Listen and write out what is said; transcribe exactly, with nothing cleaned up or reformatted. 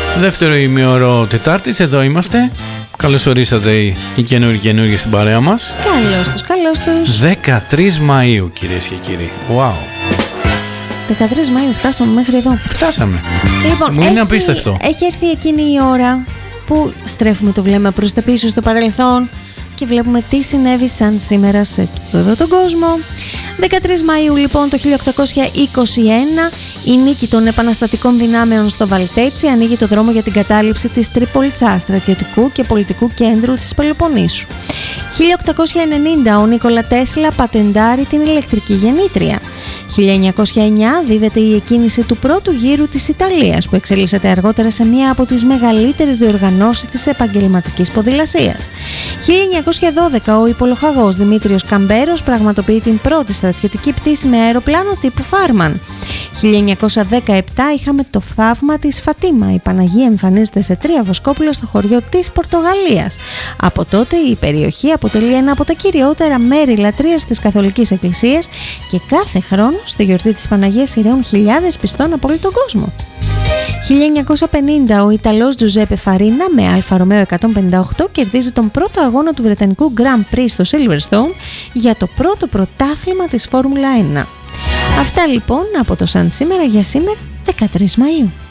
Δεύτερο ημίωρο Τετάρτης, εδώ είμαστε. Καλώς ορίσατε οι καινούργοι καινούργοι στην παρέα μας. Καλώς τους, καλώς τους. δεκατρείς Μαΐου, κυρίες και κύριοι. Wow. δεκατρείς Μαΐου φτάσαμε μέχρι εδώ. Φτάσαμε. Λοιπόν, μου είναι έχει, απίστευτο. Έχει έρθει εκείνη η ώρα που στρέφουμε το βλέμμα προς τα πίσω στο παρελθόν και βλέπουμε τι συνέβη σαν σήμερα σε εδώ τον κόσμο. δεκατρείς Μαΐου λοιπόν το χίλια οκτακόσια είκοσι ένα, η νίκη των επαναστατικών δυνάμεων στο Βαλτέτσι ανοίγει το δρόμο για την κατάληψη της Τριπολιτσάς, στρατιωτικού και πολιτικού κέντρου της Πελοποννήσου. χίλια οκτακόσια ενενήντα ο Νίκολα Τέσλα πατεντάρει την ηλεκτρική γεννήτρια. χίλια εννιακόσια εννιά δίδεται η εκκίνηση του πρώτου γύρου της Ιταλίας, που εξελίσσεται αργότερα σε μία από τις μεγαλύτερες διοργανώσεις της επαγγελματικής ποδηλασίας. χίλια εννιακόσια δώδεκα ο υπολοχαγός Δημήτριος Καμπέρος πραγματοποιεί την πρώτη στρατιωτική πτήση με αεροπλάνο τύπου Φάρμαν. χίλια εννιακόσια δεκαεπτά είχαμε το θαύμα της Φατίμα. Η Παναγία εμφανίζεται σε τρία βοσκόπουλα στο χωριό της Πορτογαλίας. Από τότε η περιοχή αποτελεί ένα από τα κυριότερα μέρη λατρείας της Καθολικής Εκκλησίας και κάθε χρόνο στη γιορτή της Παναγίας ηραίουν χιλιάδες πιστών από όλο τον κόσμο. χίλια εννιακόσια πενήντα ο Ιταλός Τζουζέπε Φαρίνα με Αλφα Ρωμαίο εκατόν πενήντα οκτώ κερδίζει τον πρώτο αγώνα του Βρετανικού Grand Prix στο Silverstone για το πρώτο πρωτάθλημα της Φόρμουλα ένα. Αυτά λοιπόν από το Σαν σήμερα για σήμερα δεκατρείς Μαΐου.